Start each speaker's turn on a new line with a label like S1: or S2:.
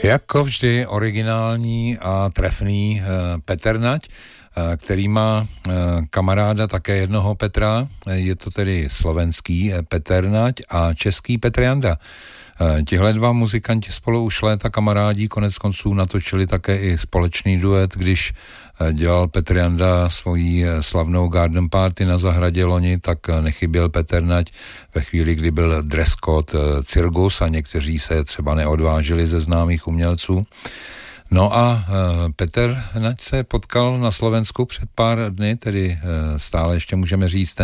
S1: Jako vždy originální a trefný Petr Nať, který má kamaráda také jednoho Petra, je to tedy slovenský Petr Nať a český Petr Janda. Tihle dva muzikanti spolu už léta kamarádí, konec konců natočili také i společný duet, když dělal Petr Janda svoji slavnou garden party na zahradě loni, tak nechyběl Petr Nať ve chvíli, kdy byl dress code cirkus a někteří se třeba neodvážili ze známých umělců. No a Petr Nať se potkal na Slovensku před pár dny, tedy stále ještě můžeme říct